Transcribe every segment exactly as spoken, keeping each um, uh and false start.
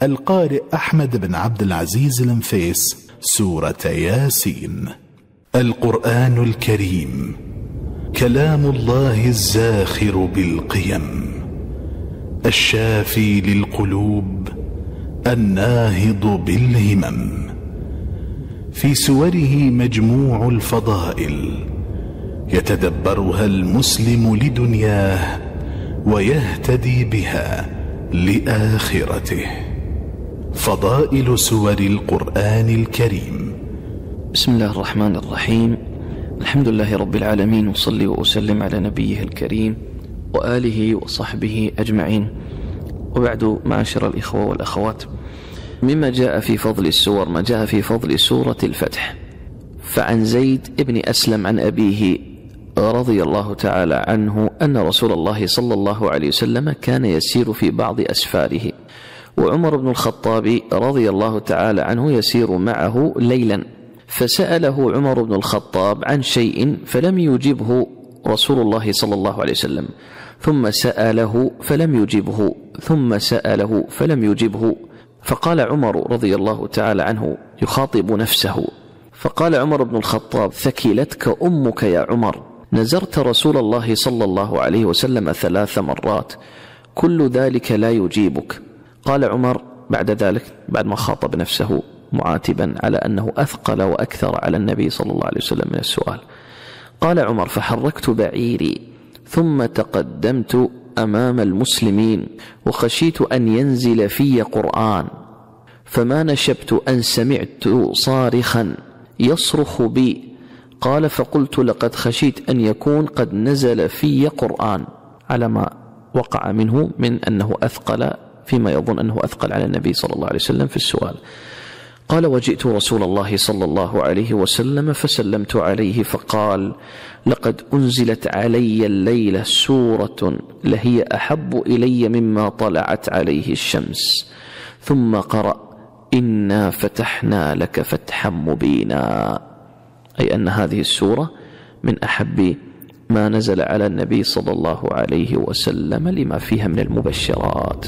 القارئ أحمد بن عبد العزيز المفيس سورة ياسين. القرآن الكريم كلام الله الزاخر بالقيم، الشافي للقلوب، الناهض بالهمم. في سوره مجموع الفضائل يتدبرها المسلم لدنياه ويهتدي بها لآخرته. فضائل سور القرآن الكريم. بسم الله الرحمن الرحيم. الحمد لله رب العالمين، وصلي وأسلم على نبيه الكريم وآله وصحبه أجمعين، وبعد، معاشر الإخوة والأخوات، مما جاء في فضل السور ما جاء في فضل سورة الفتح. فعن زيد بن أسلم عن أبيه رضي الله تعالى عنه أن رسول الله صلى الله عليه وسلم كان يسير في بعض أسفاره، وعمر بن الخطاب رضي الله تعالى عنه يسير معه ليلا، فسأله عمر بن الخطاب عن شيء فلم يجبه رسول الله صلى الله عليه وسلم، ثم سأله فلم يجبه، ثم سأله فلم يجبه، فقال عمر رضي الله تعالى عنه يخاطب نفسه، فقال عمر بن الخطاب: ثكلتك أمك يا عمر، نزرت رسول الله صلى الله عليه وسلم ثلاث مرات، كل ذلك لا يجيبك. قال عمر بعد ذلك، بعد ما خاطب نفسه معاتبا على أنه أثقل وأكثر على النبي صلى الله عليه وسلم من السؤال، قال عمر: فحركت بعيري ثم تقدمت أمام المسلمين، وخشيت أن ينزل في قرآن، فما نشبت أن سمعت صارخا يصرخ بي. قال: فقلت: لقد خشيت أن يكون قد نزل في قرآن، على ما وقع منه من أنه أثقل، فيما يظن أنه أثقل على النبي صلى الله عليه وسلم في السؤال. قال: وجئت رسول الله صلى الله عليه وسلم فسلمت عليه، فقال: لقد أنزلت علي الليلة سورة لهي أحب إلي مما طلعت عليه الشمس. ثم قرأ: إنا فتحنا لك فتحا مبينا، أي أن هذه السورة من أحب ما نزل على النبي صلى الله عليه وسلم لما فيها من المبشرات.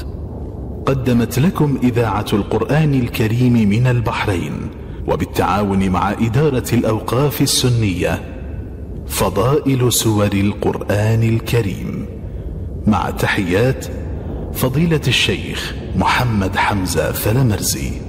قدمت لكم إذاعة القرآن الكريم من البحرين وبالتعاون مع إدارة الأوقاف السنية فضائل سور القرآن الكريم، مع تحيات فضيلة الشيخ محمد حمزة فلمرزي.